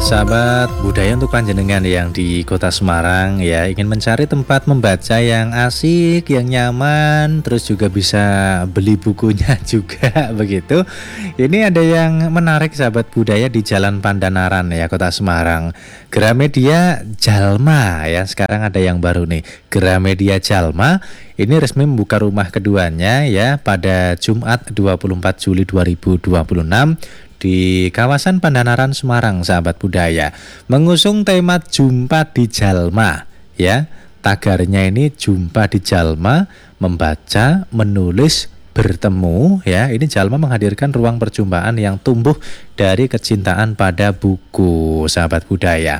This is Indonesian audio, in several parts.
Sahabat budaya untuk panjenengan yang di kota Semarang ya, ingin mencari tempat membaca yang asik, yang nyaman, terus juga bisa beli bukunya juga begitu. Ini ada yang menarik sahabat budaya di Jalan Pandanaran ya, kota Semarang. Gramedia Jalma ya, sekarang ada yang baru nih. Gramedia Jalma ini resmi membuka rumah keduanya ya pada Jumat 24 Juli 2026 di kawasan Pandanaran Semarang, sahabat budaya, mengusung tema Jumpa di Jalma ya. Tagarnya ini Jumpa di Jalma, membaca, menulis, bertemu ya. Ini Jalma menghadirkan ruang perjumpaan yang tumbuh dari kecintaan pada buku, sahabat budaya.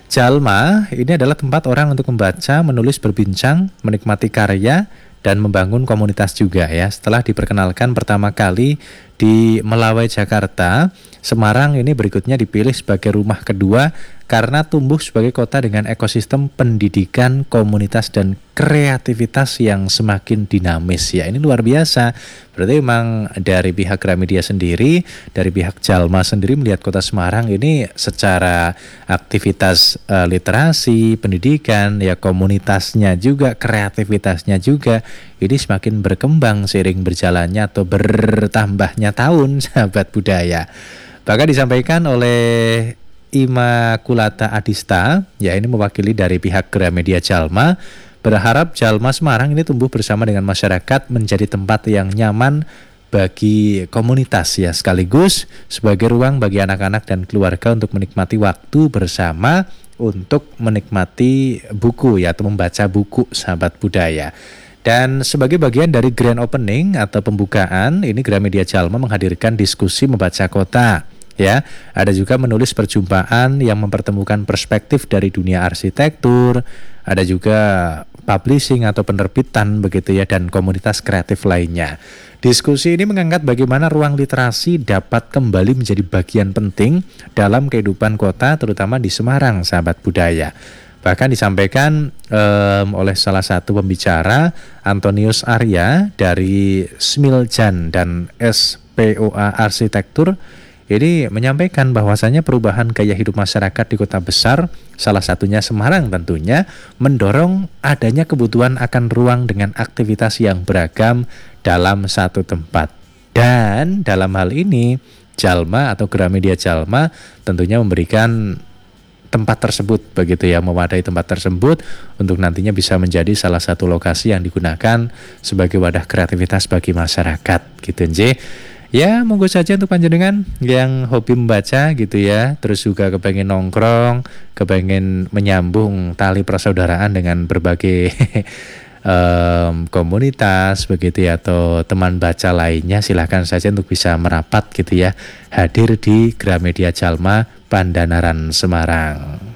Jalma ini adalah tempat orang untuk membaca, menulis, berbincang, menikmati karya, dan membangun komunitas juga ya. Setelah diperkenalkan pertama kali di Melawai, Jakarta, Semarang ini berikutnya dipilih sebagai rumah kedua karena tumbuh sebagai kota dengan ekosistem pendidikan, komunitas, dan kreativitas yang semakin dinamis ya. Ini luar biasa. Berarti memang dari pihak Gramedia sendiri, dari pihak Jalma sendiri melihat kota Semarang ini secara aktivitas literasi, pendidikan, ya komunitasnya juga, kreativitasnya juga, ini semakin berkembang seiring berjalannya atau bertambahnya tahun, sahabat budaya. Bahkan disampaikan oleh Immaculata Adista, ya ini mewakili dari pihak Gramedia Jalma, berharap Jalma Semarang ini tumbuh bersama dengan masyarakat menjadi tempat yang nyaman bagi komunitas ya, sekaligus sebagai ruang bagi anak-anak dan keluarga untuk menikmati waktu bersama untuk menikmati buku ya, atau membaca buku, sahabat budaya. Dan sebagai bagian dari grand opening atau pembukaan, ini Gramedia Jalma menghadirkan diskusi membaca kota ya. Ada juga menulis perjumpaan yang mempertemukan perspektif dari dunia arsitektur, ada juga publishing atau penerbitan begitu ya, dan komunitas kreatif lainnya. Diskusi ini mengangkat bagaimana ruang literasi dapat kembali menjadi bagian penting dalam kehidupan kota, terutama di Semarang, sahabat budaya. Bahkan disampaikan oleh salah satu pembicara, Antonius Arya dari Smiljan dan SPOA Arsitektur, ini menyampaikan bahwasannya perubahan gaya hidup masyarakat di kota besar, salah satunya Semarang tentunya, mendorong adanya kebutuhan akan ruang dengan aktivitas yang beragam dalam satu tempat. Dan dalam hal ini, Jalma atau Gramedia Jalma tentunya memberikan tempat tersebut begitu ya, mewadai tempat tersebut untuk nantinya bisa menjadi salah satu lokasi yang digunakan sebagai wadah kreativitas bagi masyarakat gitu nje. Ya monggo saja untuk panjenengan yang hobi membaca gitu ya, terus juga kepengen nongkrong, kepengen menyambung tali persaudaraan dengan berbagai komunitas begitu ya, atau teman baca lainnya, silahkan saja untuk bisa merapat gitu ya, hadir di Gramedia Jalma Pandanaran Semarang.